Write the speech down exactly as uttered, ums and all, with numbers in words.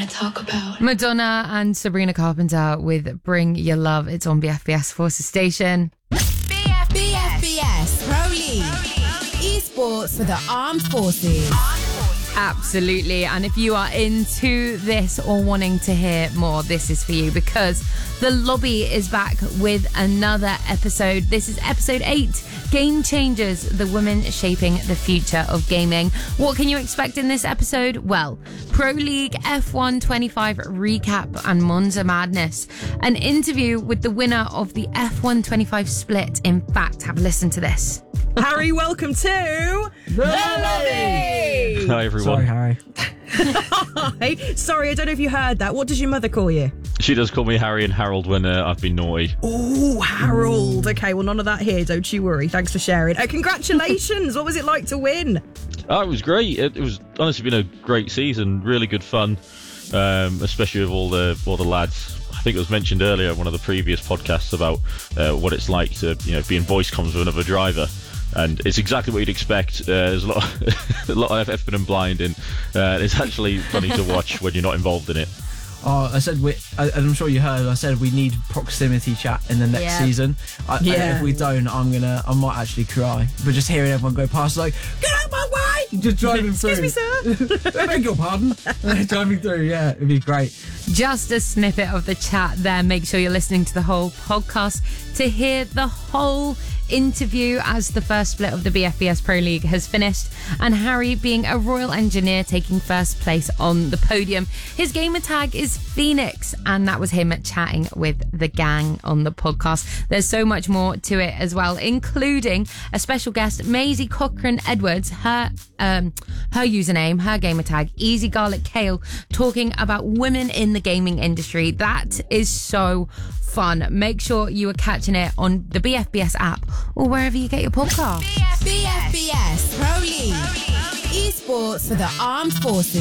talk about. Madonna and Sabrina Carpenter with Bring Your Love. It's on B F B S Forces Station. B F B S Pro League. Esports for the Armed Forces. Absolutely. And if you are into this or wanting to hear more, this is for you, because The Lobby is back with another episode. This is episode eight, Game Changers, the women shaping the future of gaming. What can you expect in this episode? Well, Pro League F one twenty-five recap and Monza madness. An interview with the winner of the F one twenty-five split. In fact, have a listen to this. Harry, welcome to The Lobby! Hi, everyone. Sorry, Harry. Hi. Sorry, I don't know if you heard that. What does your mother call you? She does call me Harry and Harold when uh, I've been naughty. Oh, Harold. Okay, well, none of that here. Don't you worry. Thanks for sharing. Uh, congratulations. What was it like to win? Oh, it was great. It, it was honestly been a great season. Really good fun, um, especially with all the all the lads. I think it was mentioned earlier in one of the previous podcasts about uh, what it's like to, you know, be in voice comms with another driver. And it's exactly what you'd expect. Uh, there's a lot, of, a lot of effing and blinding. Uh, it's actually funny to watch when you're not involved in it. Oh, I said we. I, I'm sure you heard. I said we need proximity chat in the next Yeah. season. I, Yeah. and if we don't, I'm gonna. I might actually cry. But just hearing everyone go past, like, get out my way! Just driving through. Excuse me, sir. I beg your pardon. Driving through. Yeah, it'd be great. Just a snippet of the chat there. Make sure you're listening to the whole podcast to hear the whole interview, as the first split of the B F B S Pro League has finished, and Harry being a Royal Engineer taking first place on the podium. His gamer tag is Phoenix, and that was him chatting with the gang on the podcast. There's so much more to it as well, including a special guest, Maisie Cochran Edwards, her um her username, her gamer tag, Easy Garlic Kale, talking about women in the gaming industry. That is so fun. Make sure you are catching it on the B F B S app or wherever you get your podcast. B F B S Pro League. Esports for the Armed Forces.